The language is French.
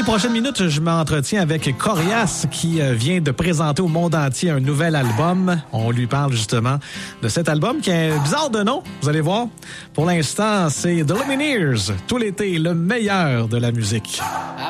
prochaines minutes, je m'entretiens avec Corias qui vient de présenter au monde entier un nouvel album. On lui parle justement de cet album qui est bizarre de nom, vous allez voir. Pour l'instant, c'est The Lumineers, tout l'été, le meilleur de la musique.